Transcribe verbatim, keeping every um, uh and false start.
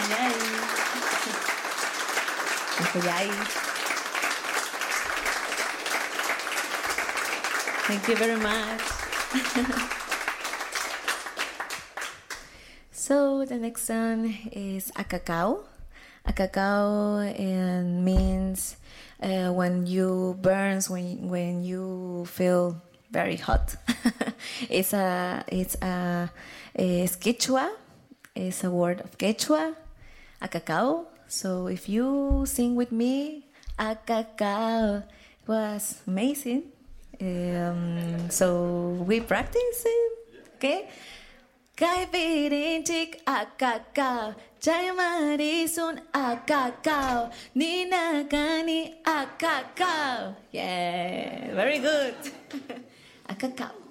Yay. Yay. Thank you very much. So the next song is a cacao. A cacao uh, means uh, when you burns, when when you feel very hot. it's a it's a, it's Quechua. It's a word of Quechua. A cacao. So if you sing with me, a cacao, it was amazing. Um, so we practice it, okay? Kai virintik a cacao, jai marisun a cacao, nina kani a cacao. Yeah, very good. A cacao.